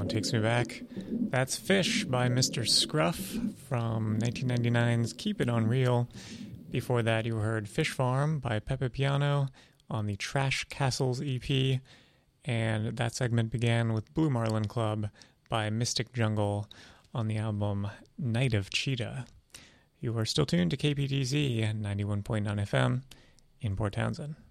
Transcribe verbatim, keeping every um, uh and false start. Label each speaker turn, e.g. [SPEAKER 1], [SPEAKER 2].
[SPEAKER 1] Song takes me back. That's Fish by Mister Scruff from nineteen ninety-nine's Keep It Unreal. Before that, you heard Fish Farm by Pepe Piano on the Trash Castles E P. And that segment began with Blue Marlin Club by Mystic Jungle on the album Night of Cheetah. You are still tuned to K P T Z ninety-one point nine F M in Port Townsend.